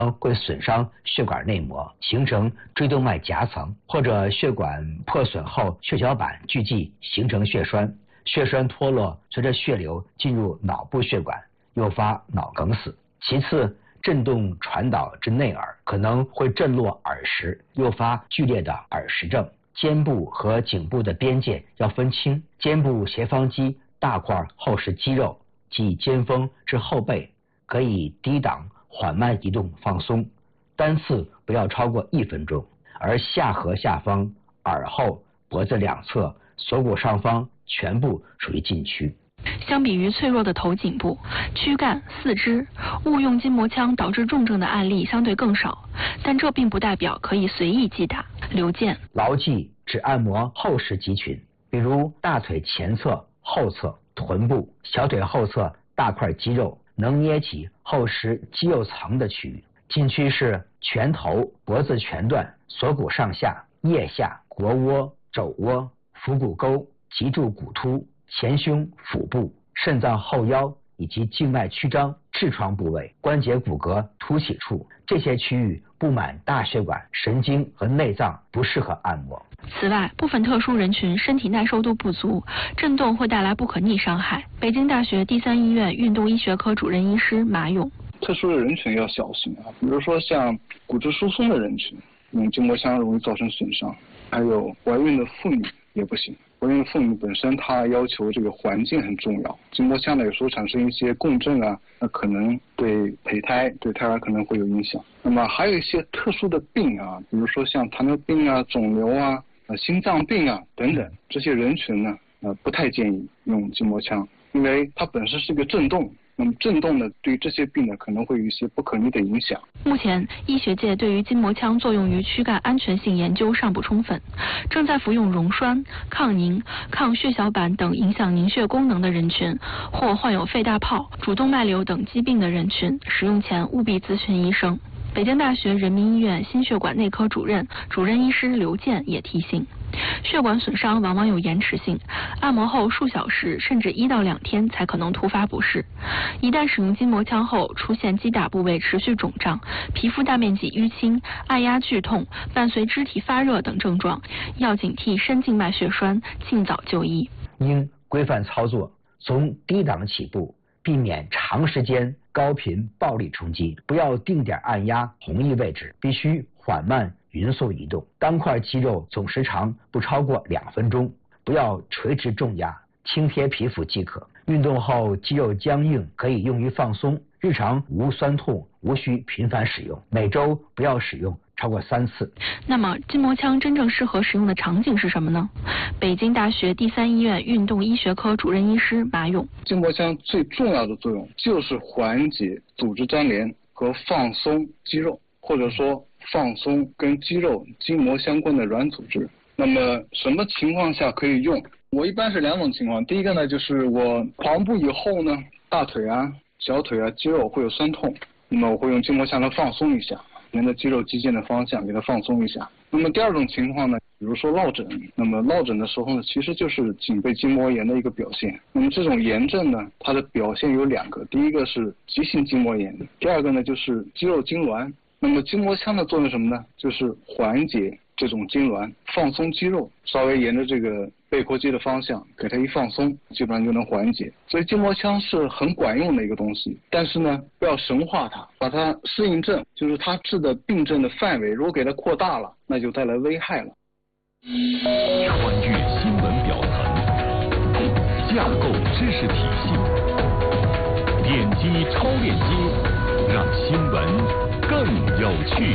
会损伤血管内膜，形成椎动脉夹层，或者血管破损后血小板聚集形成血栓，血栓脱落，随着血流进入脑部血管，诱发脑梗死。其次，震动传导至内耳，可能会震落耳石，诱发剧烈的耳石症。肩部和颈部的边界要分清，肩部斜方肌大块厚实肌肉，即肩峰至后背，可以低档缓慢移动放松，单次不要超过1分钟。而下颌下方、耳后、脖子两侧、锁骨上方全部属于禁区。 相比于脆弱的头颈部、躯干、四肢，误用筋膜枪导致重症的案例相对更少，但这并不代表可以随意击打。刘健， 牢记只按摩厚实肌群，比如大腿前侧、后侧、臀部、小腿后侧大块肌肉，能捏起厚实肌肉层的区域。禁区是拳头、脖子前段、锁骨上下、腋下、腘窝、肘窝、腹股沟、脊柱骨突、前胸、腹部、肾脏后腰以及静脉曲张、痔疮部位、关节骨骼凸起处，这些区域布满大血管、神经和内脏，不适合按摩。 此外，部分特殊人群身体耐受度不足，震动会带来不可逆伤害。北京大学第3医院运动医学科主任医师马勇， 特殊的人群要小心啊，比如说像骨质疏松的人群，用筋膜枪容易造成损伤，还有怀孕的妇女也不行。怀孕妇女本身她要求这个环境很重要，筋膜枪呢有时候产生一些共振啊，那可能对胚胎、对胎儿可能会有影响。那么还有一些特殊的病啊，比如说像糖尿病啊、肿瘤啊、心脏病啊等等，这些人群呢，不太建议用筋膜枪，因为它本身是一个震动。那么震动呢，对这些病呢可能会有一些不可逆的影响。 目前，医学界对于筋膜枪作用于躯干安全性研究尚不充分，正在服用溶栓、抗凝、抗血小板等影响凝血功能的人群，或患有肺大泡、主动脉瘤等疾病的人群，使用前务必咨询医生。北京大学人民医院心血管内科主任医师刘健也提醒，血管损伤往往有延迟性，按摩后数小时甚至1到2天才可能突发不适。一旦使用筋膜枪后出现击打部位持续肿胀、皮肤大面积淤青、按压剧痛，伴随肢体发热等症状，要警惕深静脉血栓，尽早就医。 应规范操作，从低档起步，避免长时间高频暴力冲击，不要定点按压同一位置，必须缓慢匀速移动。单块肌肉总时长不超过2分钟，不要垂直重压，轻贴皮肤即可。运动后肌肉僵硬可以用于放松，日常无酸痛，无需频繁使用，每周不要使用超过3次。 那么筋膜枪真正适合使用的场景是什么呢？北京大学第3医院运动医学科主任医师马勇， 筋膜枪最重要的作用就是缓解组织粘连和放松肌肉，或者说放松跟肌肉筋膜相关的软组织。那么什么情况下可以用？我一般是2种情况，第一个呢就是我跑步以后呢，大腿啊、小腿啊肌肉会有酸痛，那么我会用筋膜枪来放松一下，沿着肌肉肌腱的方向给它放松一下。那么第2种情况呢，比如说落枕，那么落枕的时候呢，其实就是颈背筋膜炎的一个表现。那么这种炎症呢，它的表现有2个，第一个是急性筋膜炎，第2个呢就是肌肉痉挛。那么筋膜枪的作用是什么呢？就是缓解这种痉挛，放松肌肉，稍微沿着这个背阔肌的方向给它一放松，基本上就能缓解。所以筋膜枪是很管用的一个东西，但是呢，不要神化它，把它适应症，就是它治的病症的范围，如果给它扩大了，那就带来危害了。 穿越新闻表层，架构知识体系，点击超链接，让新闻更有趣。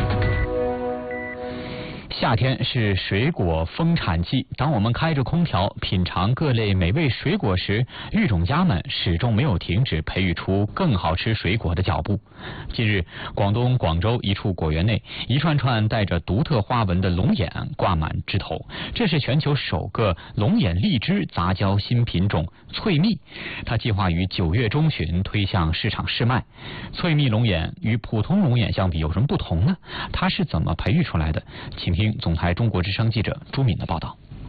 夏天是水果丰产季，当我们开着空调品尝各类美味水果时，育种家们始终没有停止培育出更好吃水果的脚步。近日，广东广州一处果园内，一串串带着独特花纹的龙眼挂满枝头，这是全球首个龙眼荔枝杂交新品种翠蜜，它计划于9月中旬推向市场试卖。翠蜜龙眼与普通龙眼相比有什么不同呢？它是怎么培育出来的？请听总台中国之声记者朱敏的报道。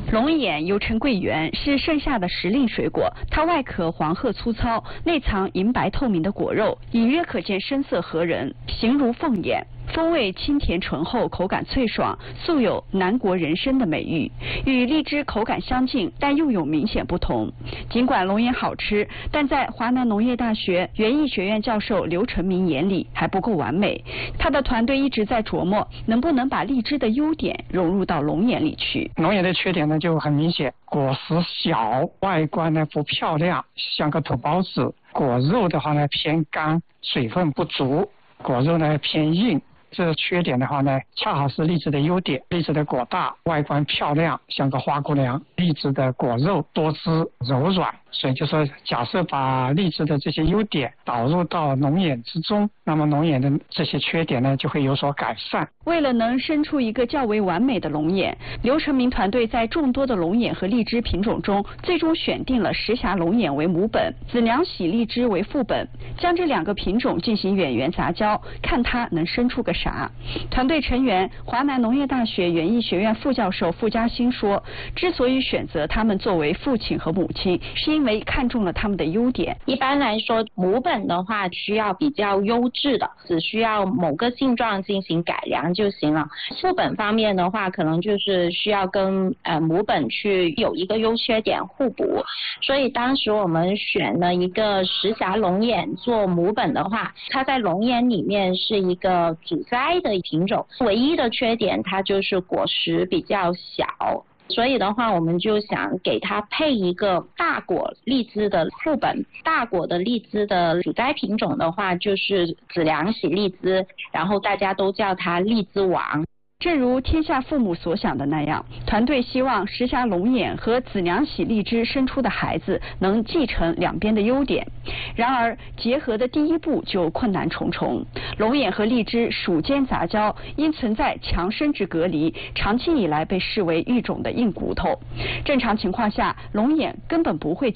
龙眼又称桂圆，是盛夏的时令水果。它外壳黄褐粗糙，内藏银白透明的果肉，隐约可见深色合人，形如凤眼。风味清甜醇厚，口感脆爽，素有南国人参的美誉。与荔枝口感相近，但又有明显不同。尽管龙眼好吃，但在华南农业大学园艺学院教授刘成明眼里还不够完美。他的团队一直在琢磨，能不能把荔枝的优点融入到龙眼里去。 龙眼的缺点呢就很明显，果实小，外观呢不漂亮，像个土包子。果肉的话呢偏干，水分不足，果肉呢偏硬。这缺点的话呢，恰好是荔枝的优点。荔枝的果大，外观漂亮，像个花姑娘。荔枝的果肉多汁柔软，所以就说，假设把荔枝的这些优点导入到龙眼之中，那么龙眼的这些缺点呢，就会有所改善。 为了能生出一个较为完美的龙眼，刘成明团队在众多的龙眼和荔枝品种中，最终选定了石峡龙眼为母本，紫娘喜荔枝为副本，将这两个品种进行远缘杂交，看它能生出个啥。团队成员华南农业大学园艺学院副教授傅嘉兴说，之所以选择他们作为父亲和母亲，是因为看中了他们的优点。 一般来说，母本的话需要比较优质的，只需要某个性状进行改良就行了。副本方面的话，可能就是需要跟母本去有一个优缺点互补。所以当时我们选了一个石峡龙眼做母本的话，它在龙眼里面是一个主栽的品种，唯一的缺点它就是果实比较小。所以的话，我们就想给它配一个大果荔枝的副本。大果的荔枝的主栽品种的话，就是紫娘喜荔枝，然后大家都叫它荔枝王。 正如天下父母所想的那样，团队希望石峡龙眼和紫娘喜荔枝生出的孩子能继承两边的优点。然而，结合的第一步就困难重重。龙眼和荔枝属间杂交，因存在强生殖隔离，长期以来被视为育种的硬骨头。正常情况下，龙眼根本不会